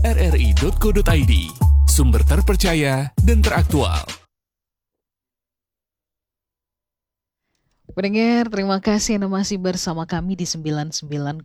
rri.co.id, sumber terpercaya dan teraktual. Pendengar, terima kasih Anda masih bersama kami di 99,2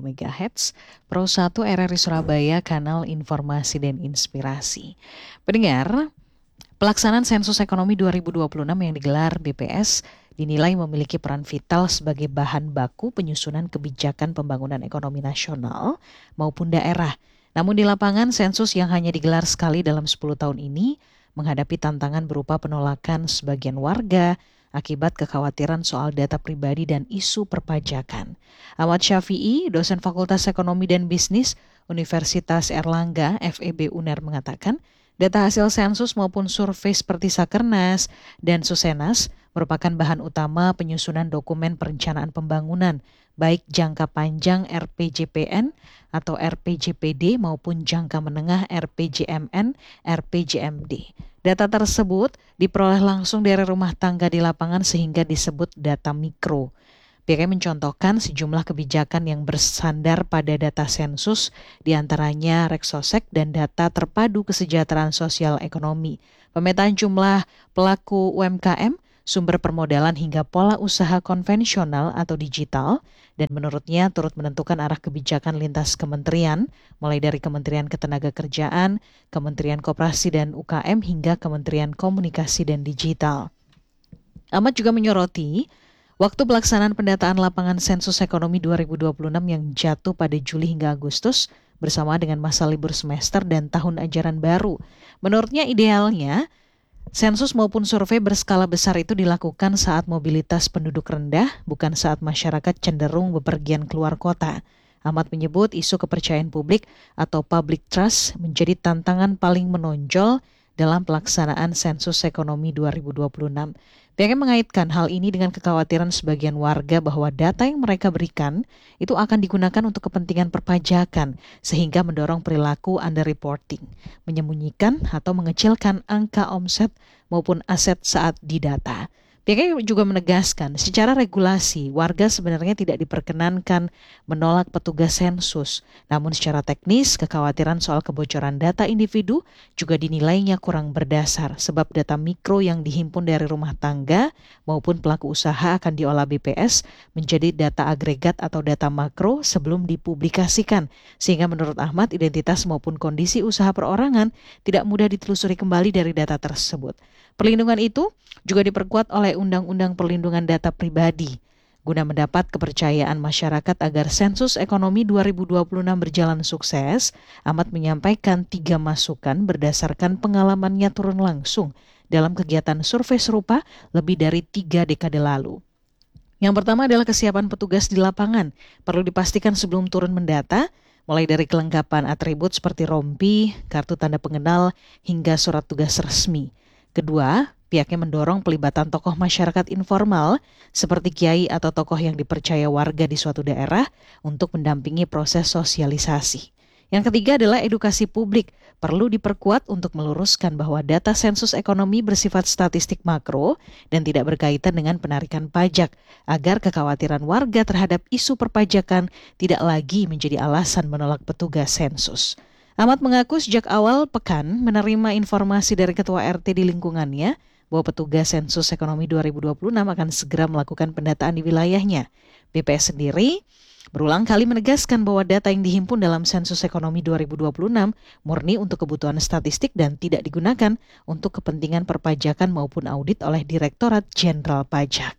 MHz Pro 1 RRI Surabaya, kanal informasi dan inspirasi. Pendengar, pelaksanaan sensus ekonomi 2026 yang digelar BPS dinilai memiliki peran vital sebagai bahan baku penyusunan kebijakan pembangunan ekonomi nasional maupun daerah. Namun di lapangan, sensus yang hanya digelar sekali dalam 10 tahun ini menghadapi tantangan berupa penolakan sebagian warga akibat kekhawatiran soal data pribadi dan isu perpajakan. Ahmad Syafi'i, dosen Fakultas Ekonomi dan Bisnis Universitas Erlangga, FEB UNER mengatakan, data hasil sensus maupun survei seperti Sakernas dan Susenas merupakan bahan utama penyusunan dokumen perencanaan pembangunan, baik jangka panjang RPJPN atau RPJPD maupun jangka menengah RPJMN, RPJMD. Data tersebut diperoleh langsung dari rumah tangga di lapangan sehingga disebut data mikro. Pihaknya mencontohkan sejumlah kebijakan yang bersandar pada data sensus, diantaranya Reksosek dan data terpadu kesejahteraan sosial ekonomi, pemetaan jumlah pelaku UMKM, sumber permodalan hingga pola usaha konvensional atau digital, dan menurutnya turut menentukan arah kebijakan lintas kementerian, mulai dari Kementerian Ketenagakerjaan, Kementerian Koperasi dan UKM hingga Kementerian Komunikasi dan Digital. Ahmad juga menyoroti waktu pelaksanaan pendataan lapangan sensus ekonomi 2026 yang jatuh pada Juli hingga Agustus bersama dengan masa libur semester dan tahun ajaran baru. Menurutnya idealnya, sensus maupun survei berskala besar itu dilakukan saat mobilitas penduduk rendah, bukan saat masyarakat cenderung bepergian keluar kota. Ahmad menyebut isu kepercayaan publik atau public trust menjadi tantangan paling menonjol dalam pelaksanaan sensus ekonomi 2026. Pihaknya mengaitkan hal ini dengan kekhawatiran sebagian warga bahwa data yang mereka berikan itu akan digunakan untuk kepentingan perpajakan sehingga mendorong perilaku underreporting, menyembunyikan atau mengecilkan angka omset maupun aset saat didata. Pihaknya juga menegaskan secara regulasi warga sebenarnya tidak diperkenankan menolak petugas sensus. Namun secara teknis kekhawatiran soal kebocoran data individu juga dinilainya kurang berdasar sebab data mikro yang dihimpun dari rumah tangga maupun pelaku usaha akan diolah BPS menjadi data agregat atau data makro sebelum dipublikasikan. Sehingga menurut Ahmad identitas maupun kondisi usaha perorangan tidak mudah ditelusuri kembali dari data tersebut. Perlindungan itu juga diperkuat oleh Undang-Undang Perlindungan Data Pribadi guna mendapat kepercayaan masyarakat agar sensus ekonomi 2026 berjalan sukses. Ahmad menyampaikan 3 masukan berdasarkan pengalamannya turun langsung dalam kegiatan survei serupa lebih dari 3 dekade lalu. Yang pertama adalah kesiapan petugas di lapangan. Perlu dipastikan sebelum turun mendata, mulai dari kelengkapan atribut seperti rompi, kartu tanda pengenal, hingga surat tugas resmi. Kedua, pihaknya mendorong pelibatan tokoh masyarakat informal seperti kiai atau tokoh yang dipercaya warga di suatu daerah untuk mendampingi proses sosialisasi. Yang ketiga adalah edukasi publik. Perlu diperkuat untuk meluruskan bahwa data sensus ekonomi bersifat statistik makro dan tidak berkaitan dengan penarikan pajak, agar kekhawatiran warga terhadap isu perpajakan tidak lagi menjadi alasan menolak petugas sensus. Ahmad mengaku sejak awal pekan menerima informasi dari ketua RT di lingkungannya bahwa petugas sensus ekonomi 2026 akan segera melakukan pendataan di wilayahnya. BPS sendiri berulang kali menegaskan bahwa data yang dihimpun dalam sensus ekonomi 2026 murni untuk kebutuhan statistik dan tidak digunakan untuk kepentingan perpajakan maupun audit oleh Direktorat Jenderal Pajak.